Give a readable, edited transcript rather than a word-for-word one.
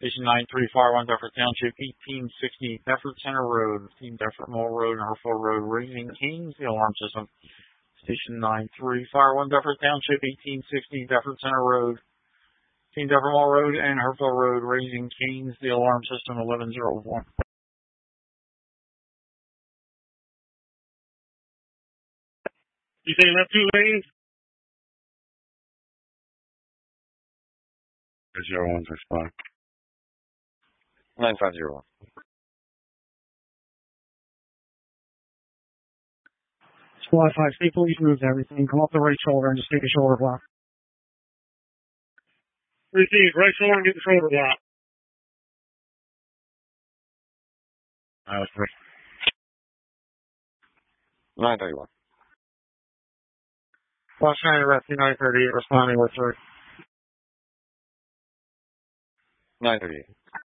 Station 93, Fire 1, Duffer Township, 1860 Duffer Center Road, Team Duffer Mall Road, and Herfield Road, Raising Kings, the alarm system. Station 93, Fire 1, Duffer Township, 1860 Duffer Center Road, Team Duffer Mall Road, and Herfield Road, Raising Kings, the alarm system, 1101. You say you left 2 lanes? 01's respond. 9501. Squad 5, stay police moves everything. Come off the right shoulder and just take a shoulder block. Receive, right shoulder and get the shoulder block. I was free. 931. Los Angeles Rescue 938 responding with 3. 938.